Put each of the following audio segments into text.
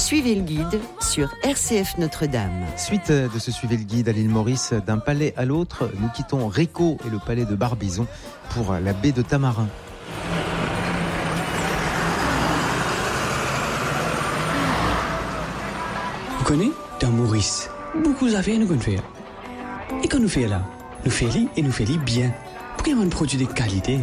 Suivez le guide sur RCF Notre-Dame. Suite de ce Suivez le guide à l'île Maurice, d'un palais à l'autre, nous quittons Réco et le palais de Barbizon pour la baie de Tamarin. Vous connaissez, dans Maurice, beaucoup d'affaires nous faire. Et quand nous faisons là, nous faisons et nous faisons bien. Pour qu'il y ait un produit de qualité.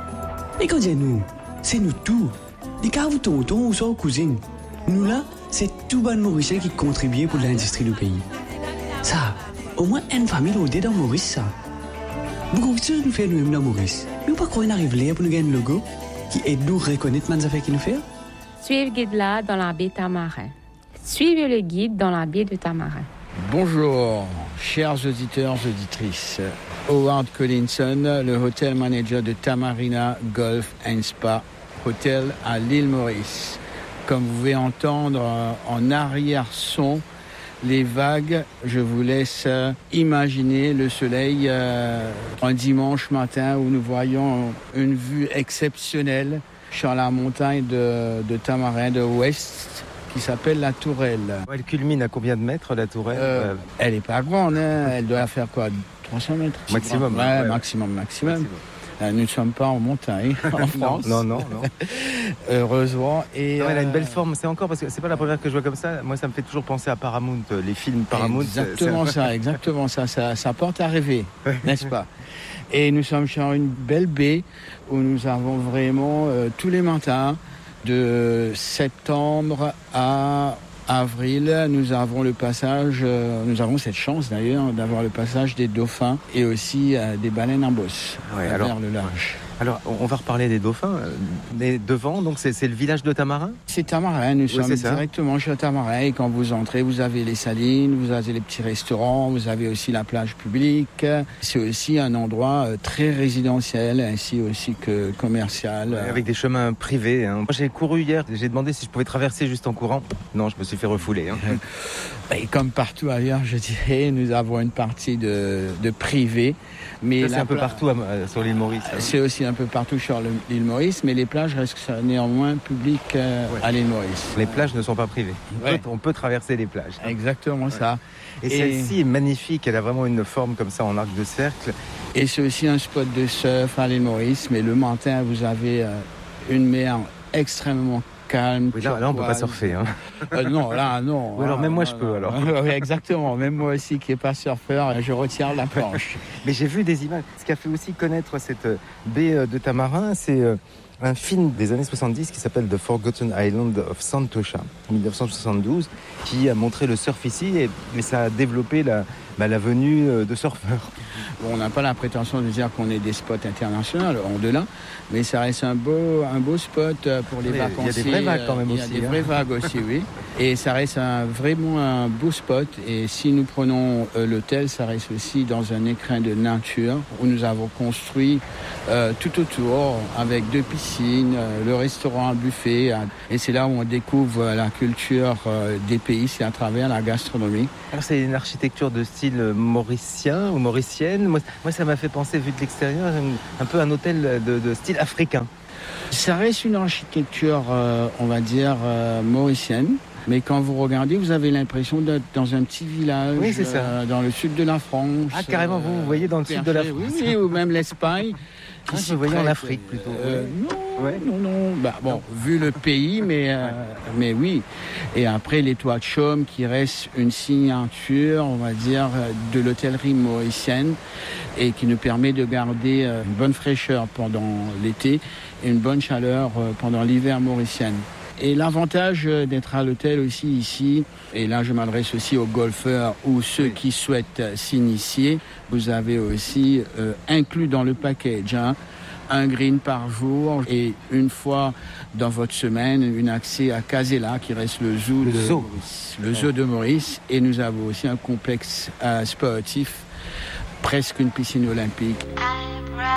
Et quand nous, c'est nous tout. Les cartes tonton ou soit aux cousines. Nous là, c'est tout bon Mauricien qui contribue pour l'industrie du pays. Ça, au moins une famille au dans Maurice, ça. Beaucoup de choses nous fait nous-mêmes dans Maurice. Nous pas croire qu'on arrive là pour nous gagner un logo qui aide nous à reconnaître les affaires qu'il nous fait. Suivez le guide là dans la baie Tamarin. Suivez le guide dans la baie de Tamarin. Bonjour, chers auditeurs, auditrices. Howard Collinson, le hotel manager de Tamarina Golf and Spa Hotel à l'île Maurice. Comme vous pouvez entendre en arrière-son, les vagues, je vous laisse imaginer le soleil un dimanche matin où nous voyons une vue exceptionnelle sur la montagne de Tamarin de Ouest qui s'appelle la Tourelle. Elle culmine à combien de mètres la Tourelle Elle n'est pas grande, hein. Elle doit faire quoi, 300 mètres maximum. Ouais. Maximum. Nous ne sommes pas en montagne, en France. Non. Heureusement. Et elle a une belle forme. C'est encore parce que c'est pas la première que je vois comme ça. Moi, ça me fait toujours penser à Paramount, les films Paramount. Exactement ça. Ça porte à rêver, n'est-ce pas? Et nous sommes sur une belle baie où nous avons vraiment tous les matins, de septembre à avril, nous avons cette chance d'ailleurs d'avoir le passage des dauphins et aussi des baleines en bosse vers le large. Alors, on va reparler des dauphins, mais devant, donc c'est le village de Tamarin ? C'est Tamarin, nous sommes directement chez Tamarin et quand vous entrez, vous avez les salines, vous avez les petits restaurants, vous avez aussi la plage publique. C'est aussi un endroit très résidentiel ainsi aussi que commercial. Avec des chemins privés. Hein. Moi, j'ai couru hier, j'ai demandé si je pouvais traverser juste en courant. Non, je me suis fait refouler. Hein. Et comme partout ailleurs, je dirais, nous avons une partie de privé. Mais ça, c'est un peu partout sur l'île Maurice. C'est aussi un peu partout sur l'île Maurice, mais les plages restent néanmoins publiques à l'île Maurice. Les plages ne sont pas privées. On peut traverser les plages. Exactement ça. Et celle-ci est magnifique, elle a vraiment une forme comme ça en arc de cercle. Et c'est aussi un spot de surf à l'île Maurice, mais le matin, vous avez une mer extrêmement calme. Oui, là, on peut pas surfer. Hein. Non, là, non. Ou alors, même moi, je peux. Alors. Oui, exactement. Même moi aussi, qui n'est pas surfeur, je retire la planche. Mais j'ai vu des images. Ce qui a fait aussi connaître cette baie de Tamarin, c'est un film des années 70 qui s'appelle The Forgotten Island of Santosha, 1972, qui a montré le surf ici et ça a développé la venue de surfeurs. Bon, on n'a pas la prétention de dire qu'on est des spots internationaux, au-delà, mais ça reste un beau spot pour les vacanciers. Il y a des vraies vagues quand même aussi. Il y a des vraies vagues aussi, oui. Et ça reste vraiment un beau spot. Et si nous prenons l'hôtel, ça reste aussi dans un écrin de nature où nous avons construit tout autour avec 2 piscines, le restaurant à buffet. Et c'est là où on découvre la culture des pays, c'est à travers la gastronomie. Alors c'est une architecture de style mauricien ou mauricienne. Moi, ça m'a fait penser, vu de l'extérieur, un peu un hôtel de style africain. Ça reste une architecture, on va dire, mauricienne. Mais quand vous regardez, vous avez l'impression d'être dans un petit village, oui, c'est ça. Dans le sud de la France. Ah, carrément, vous voyez dans le sud de la France. Oui, ou même l'Espagne. Ici, vous voyez en Afrique, plutôt. Non. Vu le pays, mais oui. Et après, les toits de chaume qui restent une signature, on va dire, de l'hôtellerie mauricienne et qui nous permet de garder une bonne fraîcheur pendant l'été et une bonne chaleur pendant l'hiver mauricien. Et l'avantage d'être à l'hôtel aussi ici, et là je m'adresse aussi aux golfeurs ou ceux qui souhaitent s'initier, vous avez aussi inclus dans le package un green par jour et une fois dans votre semaine, un accès à Casella qui reste le zoo de Maurice. Et nous avons aussi un complexe sportif, presque une piscine olympique.